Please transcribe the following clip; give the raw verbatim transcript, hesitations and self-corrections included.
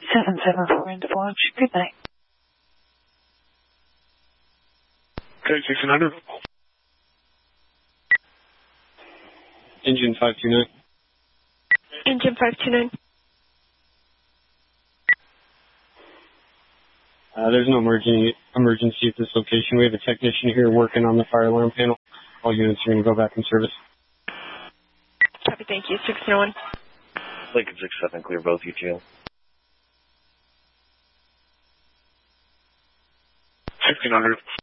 seven seven four into launch. Good night. Okay, sixteen hundred. Engine five two nine. Engine five two nine. Uh, there's no emergency emergency at this location. We have a technician here working on the fire alarm panel. All units are going to go back in service. Copy, thank you. six oh one. Lincoln six seven, clear both U T L. sixteen hundred.